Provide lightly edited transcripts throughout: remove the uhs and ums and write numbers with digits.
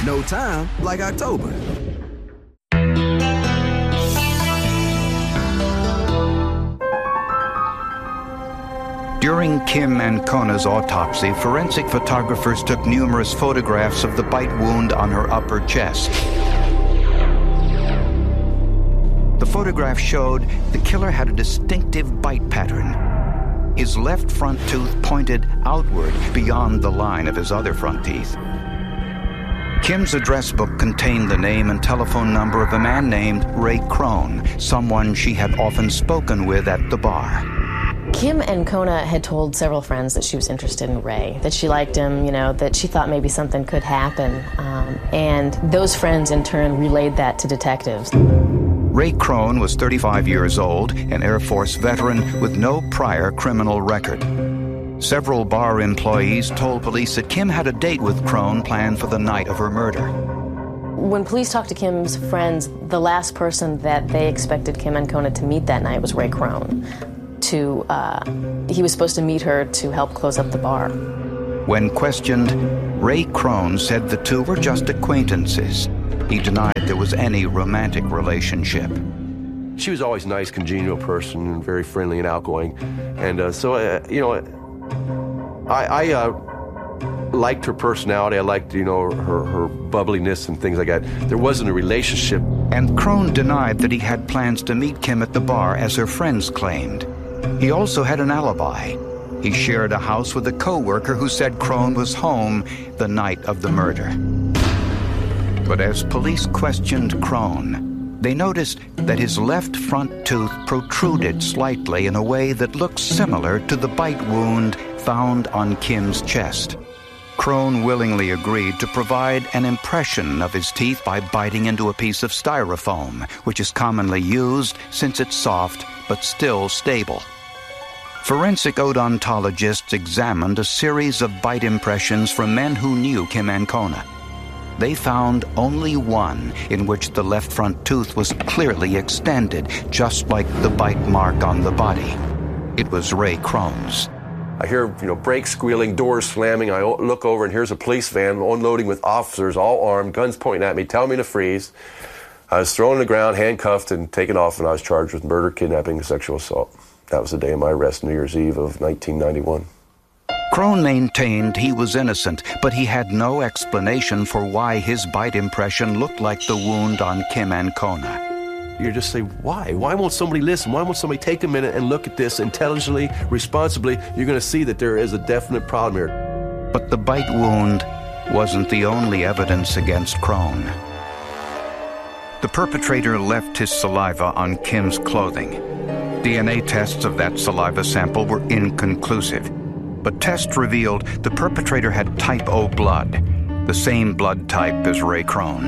No time like October. During Kim Ancona's autopsy, forensic photographers took numerous photographs of the bite wound on her upper chest. The photograph showed the killer had a distinctive bite pattern. His left front tooth pointed outward beyond the line of his other front teeth. Kim's address book contained the name and telephone number of a man named Ray Crone, someone she had often spoken with at the bar. Kim Ancona had told several friends that she was interested in Ray, that she liked him, that she thought maybe something could happen. And those friends, in turn, relayed that to detectives. Ray Crone was 35 years old, an Air Force veteran with no prior criminal record. Several bar employees told police that Kim had a date with Crone planned for the night of her murder. When police talked to Kim's friends, the last person that they expected Kim Ancona to meet that night was Ray Crone. He was supposed to meet her to help close up the bar. When questioned, Ray Crone said the two were just acquaintances. He denied there was any romantic relationship. She was always a nice, congenial person and very friendly and outgoing. And I liked her personality. I liked, her bubbliness and things like that. There wasn't a relationship. And Crone denied that he had plans to meet Kim at the bar, as her friends claimed. He also had an alibi. He shared a house with a co-worker who said Crone was home the night of the murder. But as police questioned Crone, they noticed that his left front tooth protruded slightly in a way that looked similar to the bite wound found on Kim's chest. Crone willingly agreed to provide an impression of his teeth by biting into a piece of styrofoam, which is commonly used since it's soft but still stable. Forensic odontologists examined a series of bite impressions from men who knew Kim Ancona. They found only one in which the left front tooth was clearly extended, just like the bite mark on the body. It was Ray Crone's. I hear, brakes squealing, doors slamming. I look over and here's a police van unloading with officers, all armed, guns pointing at me, telling me to freeze. I was thrown on the ground, handcuffed, and taken off, and I was charged with murder, kidnapping, and sexual assault. That was the day of my arrest, New Year's Eve of 1991. Crone maintained he was innocent, but he had no explanation for why his bite impression looked like the wound on Kim Ancona. You just say, why? Why won't somebody listen? Why won't somebody take a minute and look at this intelligently, responsibly? You're going to see that there is a definite problem here. But the bite wound wasn't the only evidence against Crone. The perpetrator left his saliva on Kim's clothing. DNA tests of that saliva sample were inconclusive, but tests revealed the perpetrator had type O blood, the same blood type as Ray Crone.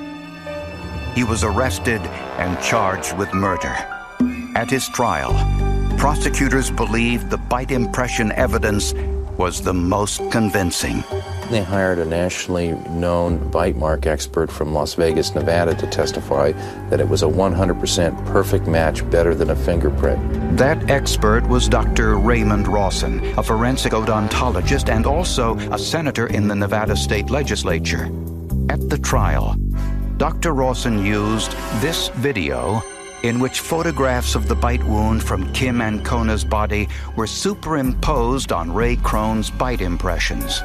He was arrested and charged with murder. At his trial, prosecutors believed the bite impression evidence was the most convincing. They hired a nationally known bite mark expert from Las Vegas, Nevada, to testify that it was a 100% perfect match, better than a fingerprint. That expert was Dr. Raymond Rawson, a forensic odontologist and also a senator in the Nevada State Legislature. At the trial, Dr. Rawson used this video in which photographs of the bite wound from Kim Ancona's body were superimposed on Ray Crone's bite impressions.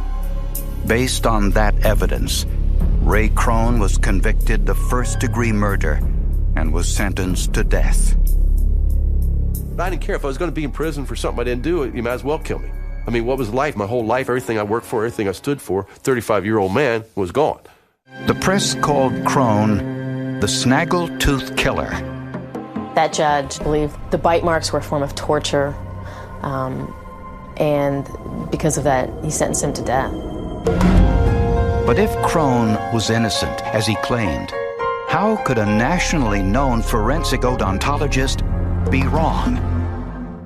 Based on that evidence, Ray Crone was convicted of first-degree murder and was sentenced to death. I didn't care. If I was going to be in prison for something I didn't do, you might as well kill me. I mean, what was life? My whole life, everything I worked for, everything I stood for, 35-year-old man, was gone. The press called Crone the Snaggletooth Killer. That judge believed the bite marks were a form of torture, and because of that, he sentenced him to death. But if Crone was innocent, as he claimed, how could a nationally known forensic odontologist be wrong?